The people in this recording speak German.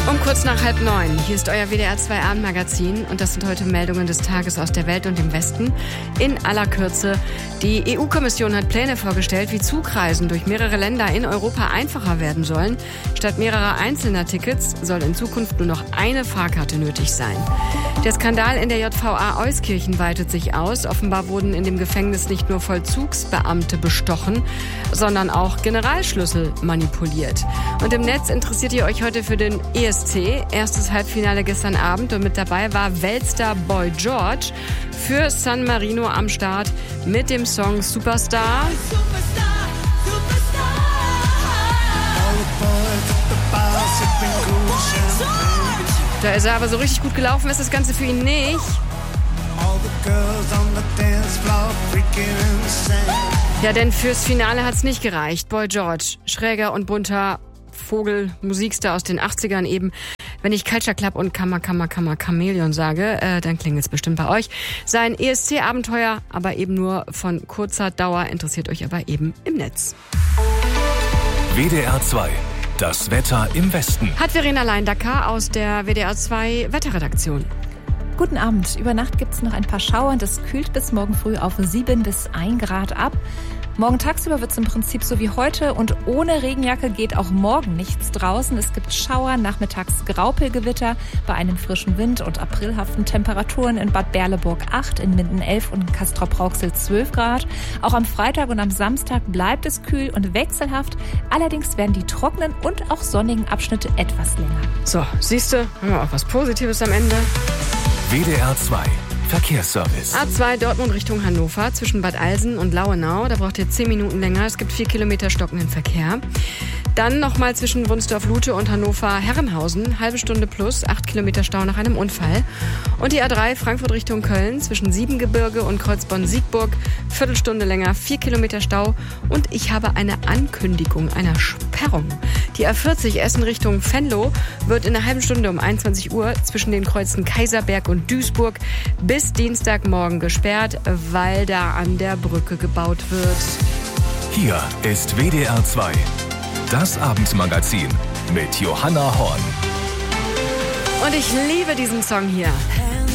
Um kurz nach 8:30. Hier ist euer WDR 2 Abendmagazin und das sind heute Meldungen des Tages aus der Welt und dem Westen. In aller Kürze. Die EU-Kommission hat Pläne vorgestellt, wie Zugreisen durch mehrere Länder in Europa einfacher werden sollen. Statt mehrerer einzelner Tickets soll in Zukunft nur noch eine Fahrkarte nötig sein. Der Skandal in der JVA Euskirchen weitet sich aus. Offenbar wurden in dem Gefängnis nicht nur Vollzugsbeamte bestochen, sondern auch Generalschlüssel manipuliert. Und im Netz interessiert ihr euch heute für den ESC. Erstes Halbfinale gestern Abend und mit dabei war Weltstar Boy George für San Marino am Start mit dem Song Superstar. Da ist er aber so richtig gut gelaufen, ist das Ganze für ihn nicht. Ja, denn fürs Finale hat's nicht gereicht. Boy George, schräger und bunter Vogel, Musikstar aus den 80ern eben. Wenn ich Culture Club und Chameleon sage, dann klingelt's bestimmt bei euch. Sein ESC-Abenteuer, aber eben nur von kurzer Dauer, interessiert euch aber eben im Netz. WDR 2. Das Wetter im Westen. Hat Verena Leindacker aus der WDR 2 Wetterredaktion. Guten Abend. Über Nacht gibt es noch ein paar Schauer und es kühlt bis morgen früh auf 7 bis 1 Grad ab. Morgen tagsüber wird es im Prinzip so wie heute und ohne Regenjacke geht auch morgen nichts draußen. Es gibt Schauer, nachmittags Graupelgewitter bei einem frischen Wind und aprilhaften Temperaturen in Bad Berleburg 8, in Minden 11 und in Castrop-Rauxel 12 Grad. Auch am Freitag und am Samstag bleibt es kühl und wechselhaft. Allerdings werden die trockenen und auch sonnigen Abschnitte etwas länger. So, siehste, haben wir auch was Positives am Ende. WDR 2. Verkehrsservice. A2 Dortmund Richtung Hannover zwischen Bad Alsen und Lauenau. Da braucht ihr 10 Minuten länger. Es gibt 4 Kilometer stockenden Verkehr. Dann nochmal zwischen Wunsdorf-Lute und Hannover-Herrenhausen. Halbe Stunde plus, 8 Kilometer Stau nach einem Unfall. Und die A3 Frankfurt Richtung Köln zwischen Siebengebirge und Kreuzborn-Siegburg. Viertelstunde länger, 4 Kilometer Stau. Und ich habe eine Ankündigung einer Sperrung. Die A40 Essen Richtung Venlo wird in einer halben Stunde um 21 Uhr zwischen den Kreuzen Kaiserberg und Duisburg bis Dienstagmorgen gesperrt, weil da an der Brücke gebaut wird. Hier ist WDR 2. Das Abendmagazin mit Johanna Horn. Und ich liebe diesen Song hier.